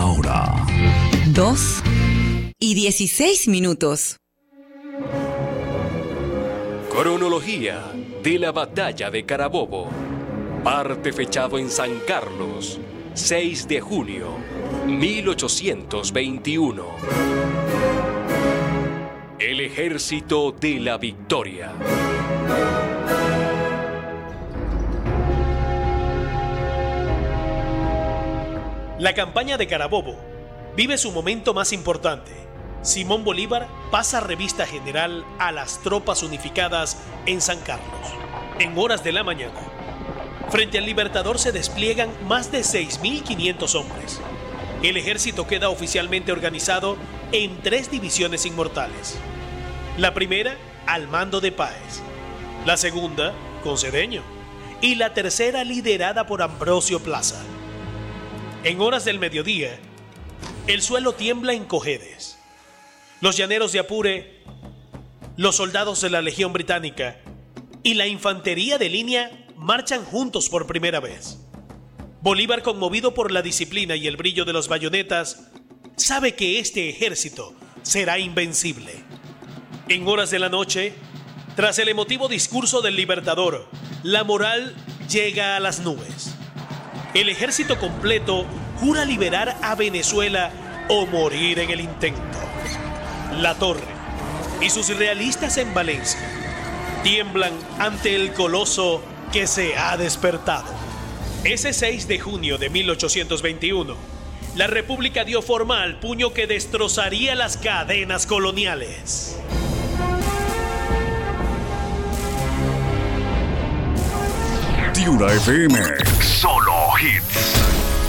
la hora. 2:16. Cronología de la batalla de Carabobo. Parte fechado en San Carlos, 6 de junio, 1821. El Ejército de la Victoria. La campaña de Carabobo vive su momento más importante. Simón Bolívar pasa revista general a las tropas unificadas en San Carlos. En horas de la mañana, frente al Libertador se despliegan más de 6.500 hombres. El ejército queda oficialmente organizado en 3 divisiones inmortales. La primera, al mando de Páez. La segunda, con Cedeño. Y la tercera, liderada por Ambrosio Plaza. En horas del mediodía, el suelo tiembla en Cojedes. Los llaneros de Apure, los soldados de la Legión Británica y la infantería de línea marchan juntos por primera vez. Bolívar, conmovido por la disciplina y el brillo de las bayonetas, sabe que este ejército será invencible. En horas de la noche, tras el emotivo discurso del Libertador, la moral llega a las nubes. El ejército completo jura liberar a Venezuela o morir en el intento. La Torre y sus realistas en Valencia tiemblan ante el coloso que se ha despertado. Ese 6 de junio de 1821, la República dio forma al puño que destrozaría las cadenas coloniales. Tiura FM. Solo hits.